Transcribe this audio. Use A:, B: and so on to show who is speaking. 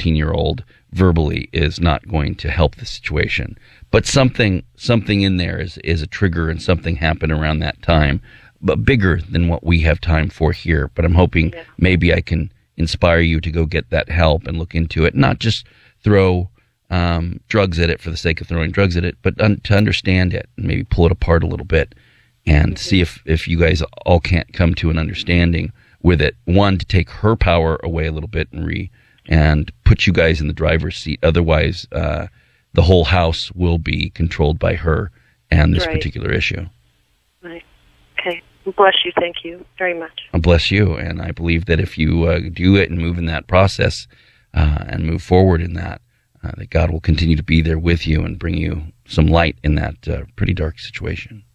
A: 13-year-old verbally is not going to help the situation. But something in there is a trigger, and something happened around that time, but bigger than what we have time for here. But I'm hoping maybe I can inspire you to go get that help and look into it, not just throw drugs at it for the sake of throwing drugs at it, but to understand it and maybe pull it apart a little bit and see if you guys all can't come to an understanding with it. One, to take her power away a little bit and put you guys in the driver's seat. Otherwise, the whole house will be controlled by her and this particular issue.
B: Right. Okay. Bless you. Thank you very much.
A: Bless you. And I believe that if you do it and move in that process and move forward in that God will continue to be there with you and bring you some light in that pretty dark situation.